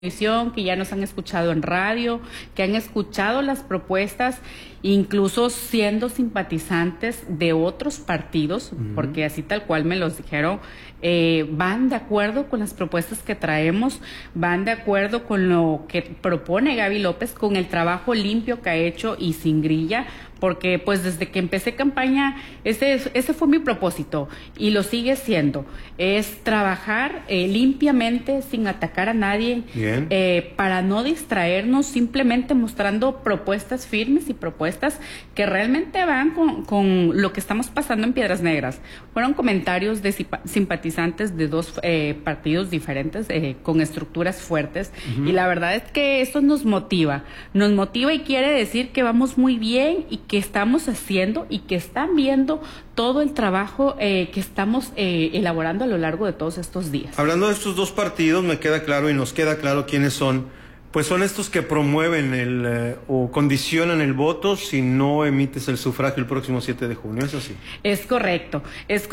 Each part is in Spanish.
que ya nos han escuchado en radio, que han escuchado las propuestas, incluso siendo simpatizantes de otros partidos, porque así tal cual me los dijeron, van de acuerdo con las propuestas que traemos, van de acuerdo con lo que propone Gaby López, con el trabajo limpio que ha hecho y sin grilla, porque pues desde que empecé campaña, ese fue mi propósito y lo sigue siendo, es trabajar limpiamente, sin atacar a nadie, para no distraernos, simplemente mostrando propuestas firmes y propuestas que realmente van con lo que estamos pasando en Piedras Negras. Fueron comentarios de simpatizantes de dos partidos diferentes, con estructuras fuertes, y la verdad es que eso nos motiva y quiere decir que vamos muy bien y que estamos haciendo y que están viendo todo el trabajo que estamos elaborando a lo largo de todos estos días. Hablando de estos dos partidos, me queda claro y nos queda claro quiénes son. Pues son estos que promueven o condicionan el voto si no emites el sufragio el próximo 7 de junio, ¿es así? Es correcto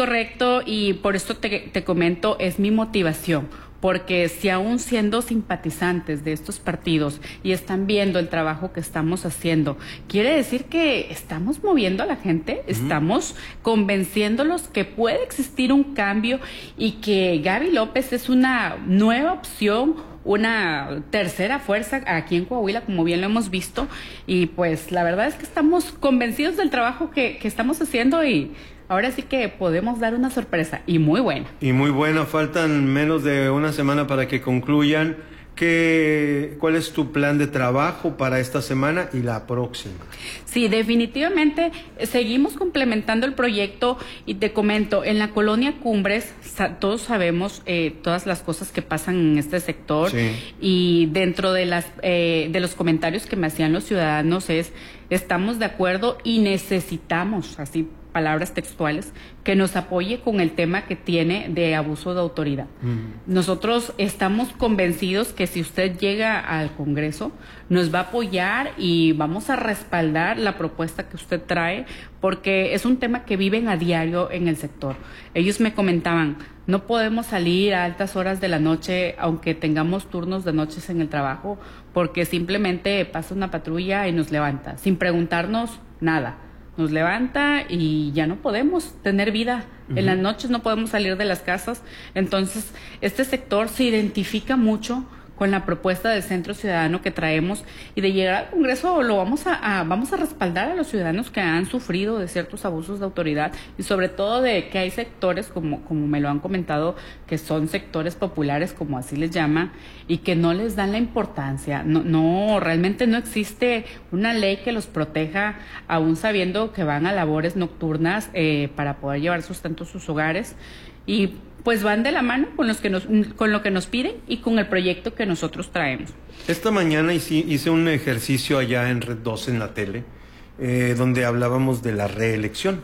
y por esto te comento, es mi motivación. Porque si aún siendo simpatizantes de estos partidos y están viendo el trabajo que estamos haciendo, quiere decir que estamos moviendo a la gente, estamos convenciéndolos que puede existir un cambio y que Gaby López es una nueva opción, una tercera fuerza aquí en Coahuila, como bien lo hemos visto, y pues la verdad es que estamos convencidos del trabajo que estamos haciendo y ahora sí que podemos dar una sorpresa, y muy buena. Y muy buena, faltan menos de una semana para que concluyan. ¿Cuál es tu plan de trabajo para esta semana y la próxima? Sí, definitivamente seguimos complementando el proyecto y te comento, en la colonia Cumbres todos sabemos todas las cosas que pasan en este sector, sí. Y dentro de los comentarios que me hacían los ciudadanos estamos de acuerdo y necesitamos, así palabras textuales, que nos apoye con el tema que tiene de abuso de autoridad. Nosotros estamos convencidos que si usted llega al Congreso, nos va a apoyar y vamos a respaldar la propuesta que usted trae, porque es un tema que viven a diario en el sector. Ellos me comentaban, no podemos salir a altas horas de la noche, aunque tengamos turnos de noches en el trabajo, porque simplemente pasa una patrulla y nos levanta, sin preguntarnos nada. Nos levanta y ya no podemos tener vida. En las noches no podemos salir de las casas. Entonces, este sector se identifica mucho con la propuesta del Centro Ciudadano que traemos, y de llegar al Congreso lo vamos a respaldar a los ciudadanos que han sufrido de ciertos abusos de autoridad, y sobre todo de que hay sectores, como me lo han comentado, que son sectores populares, como así les llama, y que no les dan la importancia. Realmente no existe una ley que los proteja, aún sabiendo que van a labores nocturnas para poder llevar sustento a sus hogares, y pues van de la mano con lo que nos piden y con el proyecto que nosotros traemos. Esta mañana hice un ejercicio allá en Red 2 en la tele, donde hablábamos de la reelección,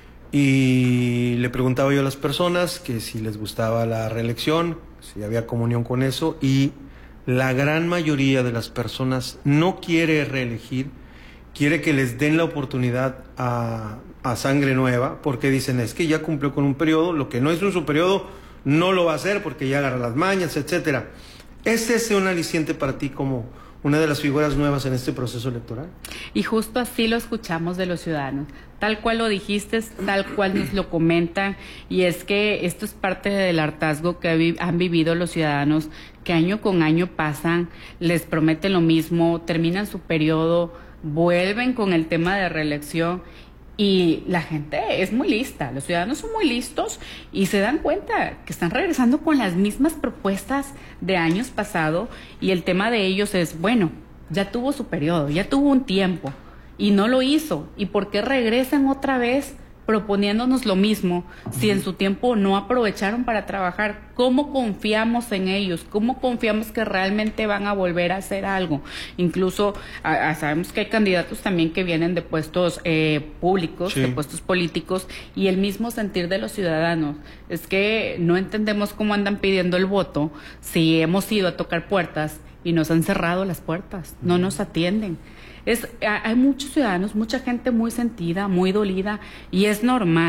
y le preguntaba yo a las personas que si les gustaba la reelección, si había comunión con eso, y la gran mayoría de las personas no quiere reelegir, quiere que les den la oportunidad a sangre nueva, porque dicen, es que ya cumplió con un periodo, lo que no es un su periodo no lo va a hacer porque ya agarra las mañas, etcétera. ¿Es ese un aliciente para ti como una de las figuras nuevas en este proceso electoral? Y justo así lo escuchamos de los ciudadanos, tal cual lo dijiste, tal cual nos lo comentan, y es que esto es parte del hartazgo que han vivido los ciudadanos, que año con año pasan, les prometen lo mismo, terminan su periodo, vuelven con el tema de reelección. Y la gente es muy lista, los ciudadanos son muy listos y se dan cuenta que están regresando con las mismas propuestas de años pasados, y el tema de ellos es, bueno, ya tuvo su periodo, ya tuvo un tiempo y no lo hizo, ¿y por qué regresan otra vez proponiéndonos lo mismo si en su tiempo no aprovecharon para trabajar? ¿Cómo confiamos en ellos? ¿Cómo confiamos que realmente van a volver a hacer algo? Incluso sabemos que hay candidatos también que vienen de puestos públicos, sí, de puestos políticos, y el mismo sentir de los ciudadanos es que no entendemos cómo andan pidiendo el voto si hemos ido a tocar puertas y nos han cerrado las puertas, no nos atienden. Hay muchos ciudadanos, mucha gente muy sentida, muy dolida, y es normal.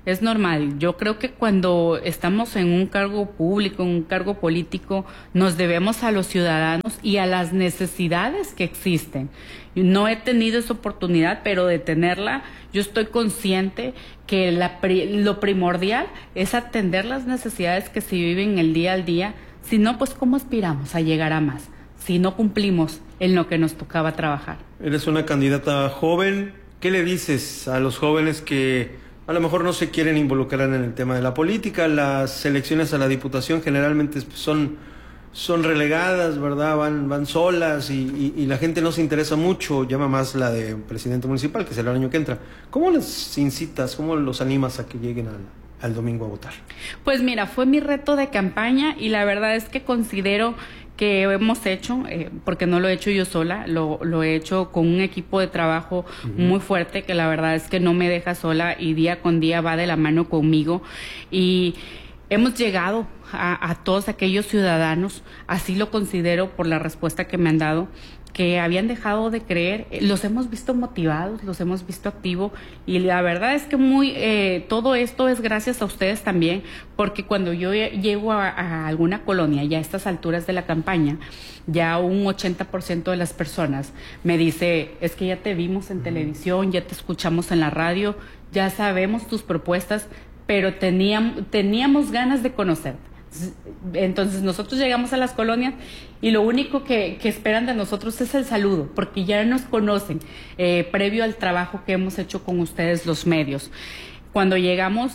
es normal. Yo creo que cuando estamos en un cargo público, en un cargo político, nos debemos a los ciudadanos y a las necesidades que existen. No he tenido esa oportunidad, pero de tenerla, yo estoy consciente que lo primordial es atender las necesidades que se viven el día al día. Si no, pues ¿cómo aspiramos a llegar a más? Si no cumplimos en lo que nos tocaba trabajar. Eres una candidata joven. ¿Qué le dices a los jóvenes que a lo mejor no se quieren involucrar en el tema de la política? Las elecciones a la Diputación generalmente son relegadas, ¿verdad? Van solas y la gente no se interesa mucho, llama más la de presidente municipal, que será el año que entra. ¿Cómo les incitas, cómo los animas a que lleguen al domingo a votar? Pues mira, fue mi reto de campaña y la verdad es que considero que hemos hecho, porque no lo he hecho yo sola, lo he hecho con un equipo de trabajo muy fuerte, que la verdad es que no me deja sola y día con día va de la mano conmigo, y hemos llegado a todos aquellos ciudadanos, así lo considero por la respuesta que me han dado, que habían dejado de creer. Los hemos visto motivados, los hemos visto activos, y la verdad es que todo esto es gracias a ustedes también, porque cuando yo llego a alguna colonia, ya a estas alturas de la campaña, ya un 80% de las personas me dice, es que ya te vimos en televisión, ya te escuchamos en la radio, ya sabemos tus propuestas, pero teníamos ganas de conocerte. Entonces nosotros llegamos a las colonias y lo único que esperan de nosotros es el saludo, porque ya nos conocen previo al trabajo que hemos hecho con ustedes los medios. Cuando llegamos,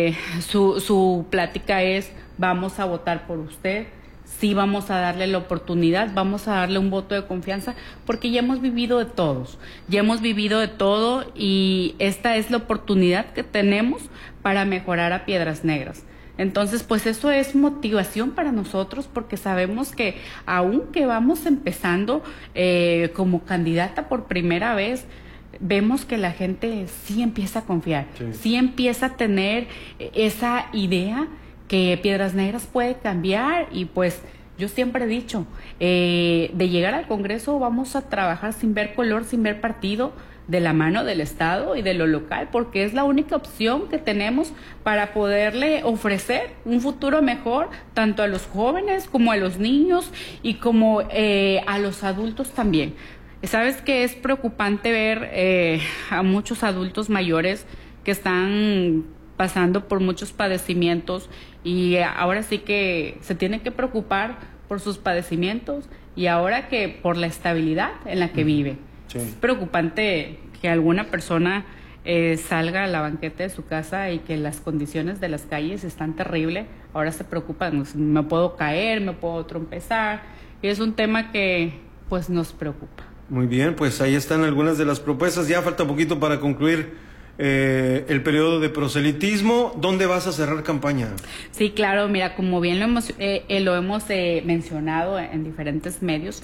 su plática es, vamos a votar por usted, sí vamos a darle la oportunidad, vamos a darle un voto de confianza, porque ya hemos vivido de todos, ya hemos vivido de todo, y esta es la oportunidad que tenemos para mejorar a Piedras Negras. Entonces, pues eso es motivación para nosotros, porque sabemos que aunque vamos empezando como candidata por primera vez, vemos que la gente sí empieza a confiar, sí empieza a tener esa idea que Piedras Negras puede cambiar. Y pues yo siempre he dicho, de llegar al Congreso vamos a trabajar sin ver color, sin ver partido, de la mano del Estado y de lo local, porque es la única opción que tenemos para poderle ofrecer un futuro mejor tanto a los jóvenes como a los niños y como a los adultos también. Sabes que es preocupante ver a muchos adultos mayores que están pasando por muchos padecimientos, y ahora sí que se tienen que preocupar por sus padecimientos y ahora que por la estabilidad en la que vive. Sí. Es preocupante que alguna persona salga a la banqueta de su casa y que las condiciones de las calles están terribles. Ahora se preocupan, me puedo caer, me puedo trompezar, y es un tema que pues nos preocupa. Muy bien, pues ahí están algunas de las propuestas. Ya falta poquito para concluir el periodo de proselitismo. ¿Dónde vas a cerrar campaña? Sí, claro, mira, como bien lo hemos mencionado en diferentes medios,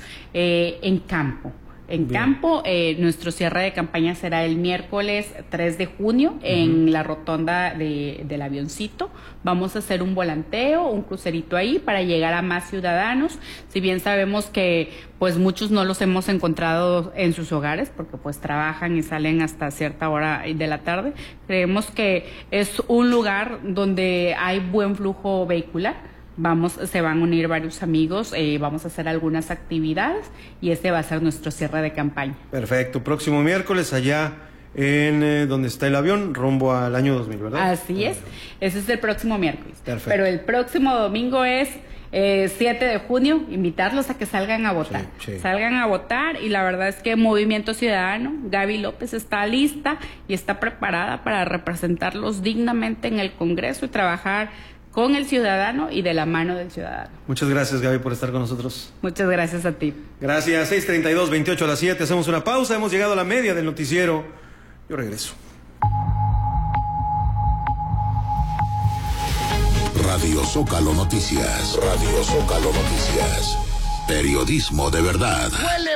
en campo. En bien. Campo, nuestro cierre de campaña será el miércoles 3 de junio en la rotonda del Avioncito. Vamos a hacer un volanteo, un crucerito ahí para llegar a más ciudadanos. Si bien sabemos que pues muchos no los hemos encontrado en sus hogares porque pues trabajan y salen hasta cierta hora de la tarde, creemos que es un lugar donde hay buen flujo vehicular. Se van a unir varios amigos, vamos a hacer algunas actividades y este va a ser nuestro cierre de campaña. Perfecto, próximo miércoles allá en donde está el avión, rumbo al año 2000, ¿verdad? Así es, ese es el próximo miércoles. Perfecto. Pero el próximo domingo es 7 de junio, invitarlos a que salgan a votar. Sí. Salgan a votar, y la verdad es que Movimiento Ciudadano, Gaby López está lista y está preparada para representarlos dignamente en el Congreso y trabajar con el ciudadano y de la mano del ciudadano. Muchas gracias, Gaby, por estar con nosotros. Muchas gracias a ti. Gracias. 6:32, 28 a las 7. Hacemos una pausa. Hemos llegado a la media del noticiero. Yo regreso. Radio Zócalo Noticias. Radio Zócalo Noticias. Periodismo de verdad.